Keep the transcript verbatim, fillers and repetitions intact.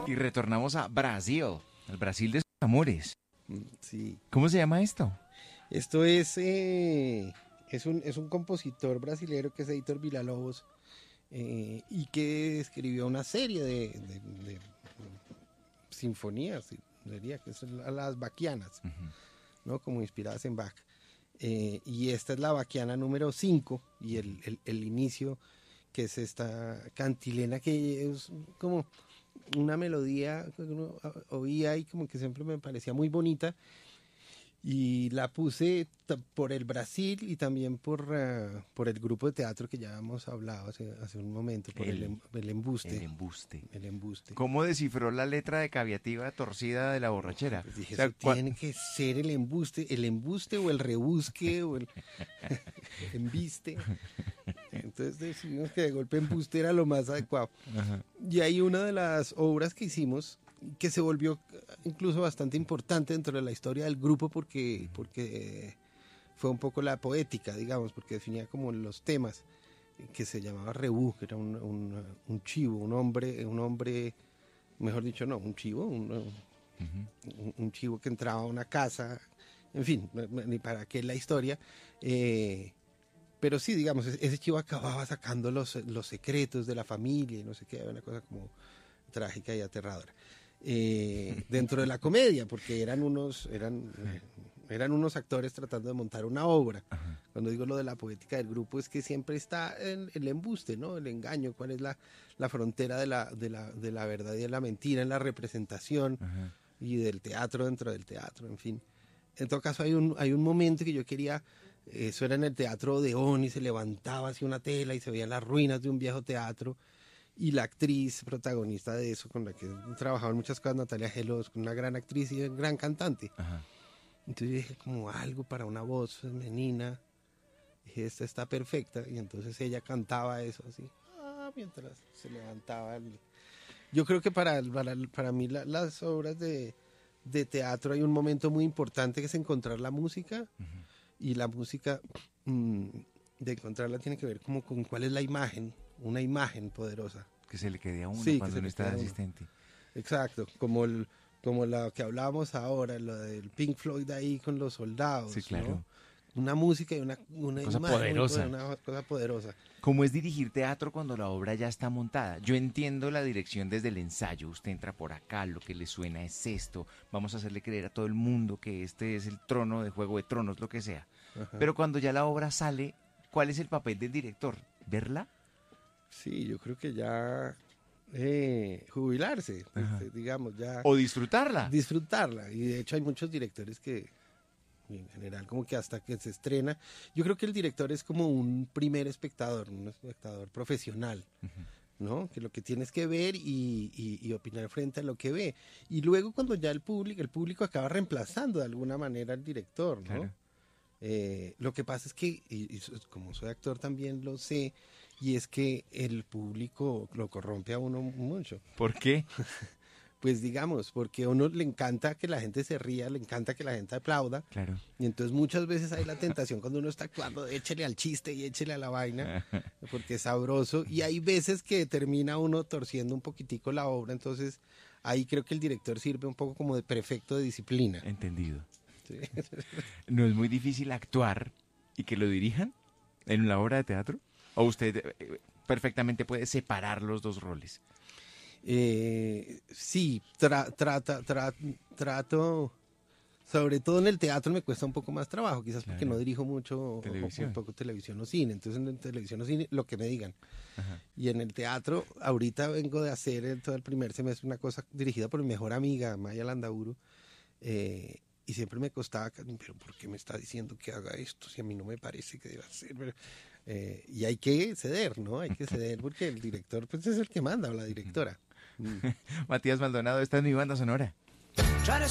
Y retornamos a Brasil, al Brasil de sus amores. Sí. ¿Cómo se llama esto? Esto es, eh, es, un, es un compositor brasilero que es Heitor Villa-Lobos eh, y que escribió una serie de, de, de sinfonías, diría que son las baquianas, uh-huh. ¿no? Como inspiradas en Bach. Eh, y esta es la baquiana número cinco y el, el, el inicio, que es esta cantilena que es como una melodía que uno oía y como que siempre me parecía muy bonita, y la puse t- por el Brasil y también por, uh, por el grupo de teatro que ya hemos hablado hace, hace un momento, por el, el, el embuste. El embuste. El embuste. ¿Cómo descifró la letra de Caviativa torcida de la borrachera? Pues dije, o sea, eso cua- tiene que ser el embuste, el embuste o el rebusque o el embiste. Entonces decidimos que de golpe embuste era lo más adecuado. Ajá. Y hay una de las obras que hicimos que se volvió incluso bastante importante dentro de la historia del grupo porque, porque fue un poco la poética, digamos, porque definía como los temas, que se llamaba Rebú, que era un, un, un chivo, un hombre, un hombre, mejor dicho, no, un chivo, un, uh-huh. un, un chivo que entraba a una casa, en fin, ni para qué la historia, eh, pero sí, digamos, ese chivo acababa sacando los, los secretos de la familia y no sé qué, una cosa como trágica y aterradora. Eh, dentro de la comedia, porque eran unos eran, eh, eran unos actores tratando de montar una obra. Ajá. Cuando digo lo de la poética del grupo es que siempre está el, el embuste, ¿no? El engaño, cuál es la, la frontera de la, de, la, de la verdad y de la mentira en la representación. Ajá. Y del teatro dentro del teatro, en fin. En todo caso hay un, hay un momento que yo quería, eso era en el Teatro Odeón y se levantaba así una tela y se veían las ruinas de un viejo teatro. Y la actriz protagonista de eso, con la que he trabajado en muchas cosas, Natalia Gelos, una gran actriz y gran cantante. Ajá. Entonces dije, como algo para una voz femenina. Dije, esta está perfecta. Y entonces ella cantaba eso así, ah, mientras se levantaba. El... Yo creo que para, para, para mí la, las obras de, de teatro hay un momento muy importante que es encontrar la música. Uh-huh. Y la música, mmm, de encontrarla tiene que ver como con cuál es la imagen. Una imagen poderosa. Que se le quede a uno sí, cuando no está asistente. Exacto, como el, como la que hablábamos ahora, lo del Pink Floyd ahí con los soldados. Sí, claro. ¿no? Una música y una, una cosa imagen, poderosa. Una cosa poderosa. ¿Cómo es dirigir teatro cuando la obra ya está montada? Yo entiendo la dirección desde el ensayo. Usted entra por acá, lo que le suena es esto. Vamos a hacerle creer a todo el mundo que este es el trono de Juego de Tronos, lo que sea. Ajá. Pero cuando ya la obra sale, ¿cuál es el papel del director? ¿Verla? Sí, yo creo que ya eh, jubilarse, este, digamos, ya... O disfrutarla. Disfrutarla, y de hecho hay muchos directores que, en general, como que hasta que se estrena, yo creo que el director es como un primer espectador, un espectador profesional, uh-huh. ¿no? Que lo que tienes que ver y, y, y opinar frente a lo que ve. Y luego cuando ya el público, el público acaba reemplazando de alguna manera al director, ¿no? Claro. Eh, lo que pasa es que, y, y como soy actor también lo sé, y es que el público lo corrompe a uno mucho. ¿Por qué? Pues digamos, porque a uno le encanta que la gente se ría, le encanta que la gente aplauda. Claro. Y entonces muchas veces hay la tentación cuando uno está actuando de échele al chiste y échele a la vaina, porque es sabroso. Y hay veces que termina uno torciendo un poquitico la obra, entonces ahí creo que el director sirve un poco como de prefecto de disciplina. Entendido. Sí. ¿No es muy difícil actuar y que lo dirijan en la obra de teatro? ¿O usted perfectamente puede separar los dos roles? Eh, sí, tra, trata, tra, trato, sobre todo en el teatro me cuesta un poco más trabajo, quizás claro. Porque no dirijo mucho, televisión. O, un poco televisión o cine, entonces en televisión o cine lo que me digan. Ajá. Y en el teatro, ahorita vengo de hacer en todo el primer semestre una cosa dirigida por mi mejor amiga, Maya Landaburu, eh, y siempre me costaba, pero ¿por qué me está diciendo que haga esto? Si a mí no me parece que deba hacer. Pero, eh, y hay que ceder, ¿no? Hay que ceder porque el director pues es el que manda, o la directora. Mm. Matías Maldonado, esta es mi banda sonora.